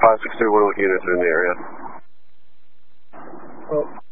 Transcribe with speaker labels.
Speaker 1: 562, we're looking units in the area.
Speaker 2: Well,